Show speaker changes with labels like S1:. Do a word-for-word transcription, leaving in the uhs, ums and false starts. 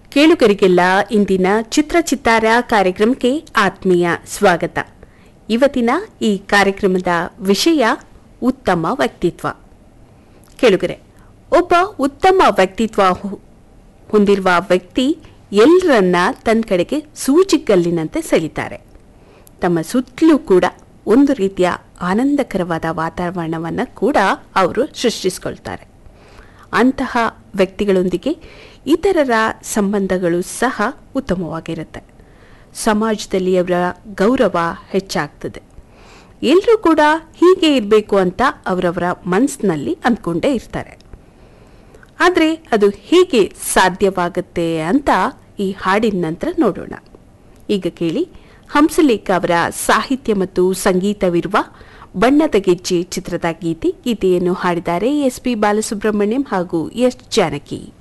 S1: ಕೇಳುಗರಿಗೆಲ್ಲ ಇಂದಿನ ಚಿತ್ರ ಚಿತ್ತಾರ ಕಾರ್ಯಕ್ರಮಕ್ಕೆ ಆತ್ಮೀಯ ಸ್ವಾಗತ. ಇವತ್ತಿನ ಈ ಕಾರ್ಯಕ್ರಮದ ವಿಷಯ ಉತ್ತಮ ವ್ಯಕ್ತಿತ್ವ. ಕೇಳುಗರೆ, ಒಬ್ಬ ಉತ್ತಮ ವ್ಯಕ್ತಿತ್ವ ಹೊಂದಿರುವ ವ್ಯಕ್ತಿ ಎಲ್ಲರನ್ನ ತನ್ನ ಕಡೆಗೆ ಸೂಜಿಗಲ್ಲಿನಂತೆ ಸೆಳೀತಾರೆ. ತಮ್ಮ ಸುತ್ತಲೂ ಕೂಡ ಒಂದು ರೀತಿಯ ಆನಂದಕರವಾದ ವಾತಾವರಣವನ್ನು ಕೂಡ ಅವರು ಸೃಷ್ಟಿಸಿಕೊಳ್ತಾರೆ. ಅಂತಹ ವ್ಯಕ್ತಿಗಳೊಂದಿಗೆ ಇತರರ ಸಂಬಂಧಗಳು ಸಹ ಉತ್ತಮವಾಗಿರುತ್ತೆ. ಸಮಾಜದಲ್ಲಿ ಅವರ ಗೌರವ ಹೆಚ್ಚಾಗ್ತದೆ. ಎಲ್ಲರೂ ಕೂಡ ಹೀಗೆ ಇರಬೇಕು ಅಂತ ಅವರವರ ಮನಸ್ಸಿನಲ್ಲಿ ಅಂದ್ಕೊಂಡೇ ಇರ್ತಾರೆ. ಆದರೆ ಅದು ಹೇಗೆ ಸಾಧ್ಯವಾಗುತ್ತೆ ಅಂತ ಈ ಹಾಡಿನ ನಂತರ ನೋಡೋಣ. ಈಗ ಕೇಳಿ, ಹಂಸಲೇಖ ಅವರ ಸಾಹಿತ್ಯ ಮತ್ತು ಸಂಗೀತವಿರುವ ಬಣ್ಣದ ಗೆಜ್ಜೆ ಚಿತ್ರದ ಗೀತೆ. ಗೀತೆಯನ್ನು ಹಾಡಿದ್ದಾರೆ ಎಸ್ ಪಿ ಬಾಲಸುಬ್ರಹ್ಮಣ್ಯಂ ಹಾಗೂ ಎಸ್ ಜಾನಕಿ.